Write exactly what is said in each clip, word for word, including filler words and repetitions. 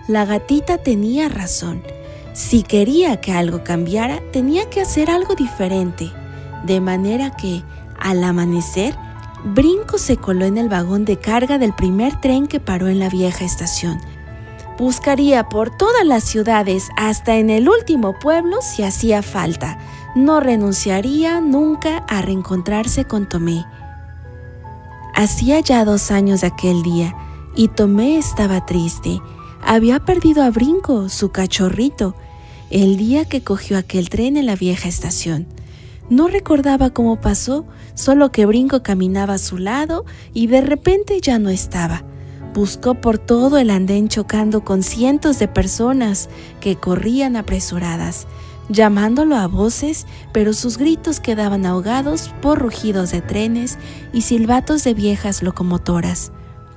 La gatita tenía razón. Si quería que algo cambiara, tenía que hacer algo diferente. De manera que, al amanecer, Brinco se coló en el vagón de carga del primer tren que paró en la vieja estación. Buscaría por todas las ciudades, hasta en el último pueblo si hacía falta. No renunciaría nunca a reencontrarse con Tomé. Hacía ya dos años de aquel día, y Tomé estaba triste. Había perdido a Brinco, su cachorrito, el día que cogió aquel tren en la vieja estación. No recordaba cómo pasó, solo que Brinco caminaba a su lado y de repente ya no estaba. Buscó por todo el andén chocando con cientos de personas que corrían apresuradas, llamándolo a voces, pero sus gritos quedaban ahogados por rugidos de trenes y silbatos de viejas locomotoras.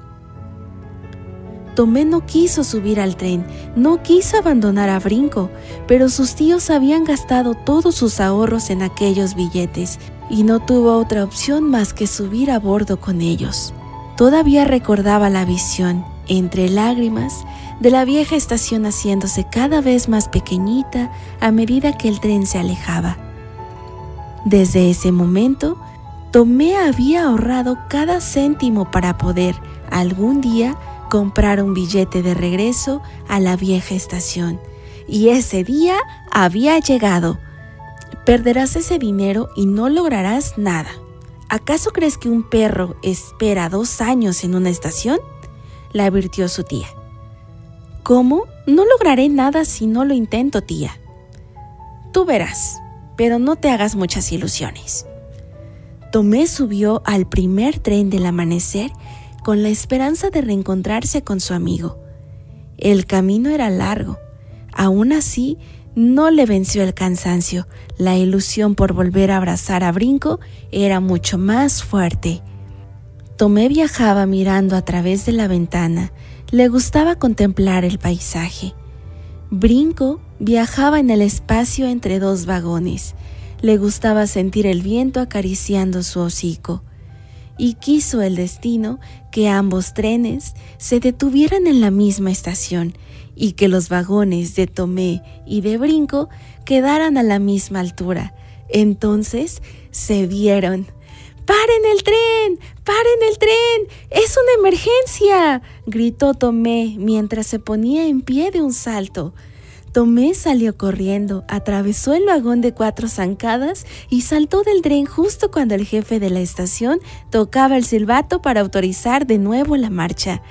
Tomé no quiso subir al tren, no quiso abandonar a Brinco, pero sus tíos habían gastado todos sus ahorros en aquellos billetes y no tuvo otra opción más que subir a bordo con ellos. Todavía recordaba la visión, entre lágrimas, de la vieja estación haciéndose cada vez más pequeñita a medida que el tren se alejaba. Desde ese momento, Tomé había ahorrado cada céntimo para poder, algún día, comprar un billete de regreso a la vieja estación. Y ese día había llegado. Perderás ese dinero y no lograrás nada. ¿Acaso crees que un perro espera dos años en una estación?, le advirtió su tía. ¿Cómo? No lograré nada si no lo intento, tía. Tú verás, pero no te hagas muchas ilusiones. Tomé subió al primer tren del amanecer con la esperanza de reencontrarse con su amigo. El camino era largo. Aún así, no le venció el cansancio. La ilusión por volver a abrazar a Brinco era mucho más fuerte. Tomé viajaba mirando a través de la ventana. Le gustaba contemplar el paisaje. Brinco viajaba en el espacio entre dos vagones. Le gustaba sentir el viento acariciando su hocico. Y quiso el destino que ambos trenes se detuvieran en la misma estación y que los vagones de Tomé y de Brinco quedaran a la misma altura. Entonces se vieron. ¡Paren el tren! ¡Paren el tren! ¡Es una emergencia!, gritó Tomé mientras se ponía en pie de un salto. Tomé salió corriendo, atravesó el vagón de cuatro zancadas y saltó del tren justo cuando el jefe de la estación tocaba el silbato para autorizar de nuevo la marcha.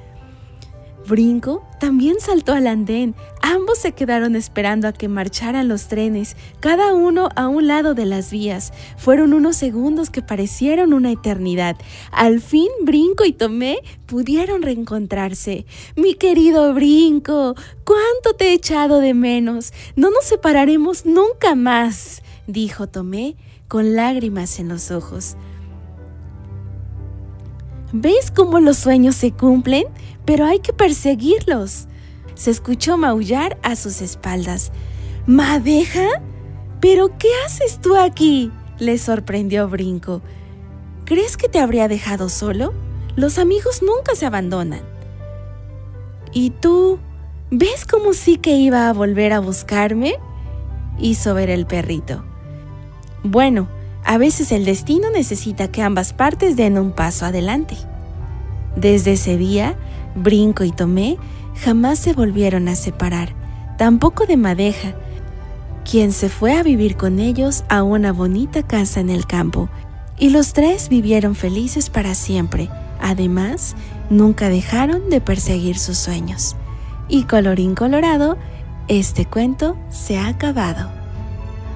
Brinco también saltó al andén. Ambos se quedaron esperando a que marcharan los trenes, cada uno a un lado de las vías. Fueron unos segundos que parecieron una eternidad. Al fin Brinco y Tomé pudieron reencontrarse. Mi querido Brinco, ¿cuánto te he echado de menos? No nos separaremos nunca más, dijo Tomé con lágrimas en los ojos. ¿Ves cómo los sueños se cumplen? Pero hay que perseguirlos. Se escuchó maullar a sus espaldas. ¿Madeja? ¿Pero qué haces tú aquí?, le sorprendió Brinco. ¿Crees que te habría dejado solo? Los amigos nunca se abandonan. ¿Y tú? ¿Ves cómo sí que iba a volver a buscarme?, hizo ver el perrito. Bueno, a veces el destino necesita que ambas partes den un paso adelante. Desde ese día, Brinco y Tomé jamás se volvieron a separar, tampoco de Madeja, quien se fue a vivir con ellos a una bonita casa en el campo, y los tres vivieron felices para siempre. Además, nunca dejaron de perseguir sus sueños. Y colorín colorado, este cuento se ha acabado.